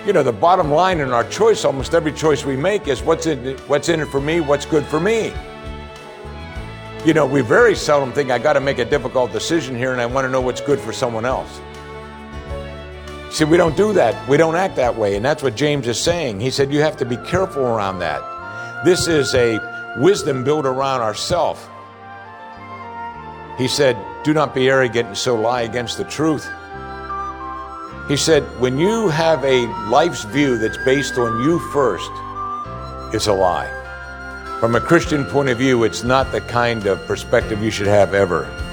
You know, the bottom line in our choice, almost every choice we make, is what's in it for me, what's good for me. You know, we very seldom think I got to make a difficult decision here and I want to know what's good for someone else. See, we don't do that. We don't act that way. And that's what James is saying. He said you have to be careful around that. This is a wisdom built around ourself. He said, do not be arrogant and so lie against the truth. He said, when you have a life's view that's based on you first, it's a lie. From a Christian point of view, it's not the kind of perspective you should have ever.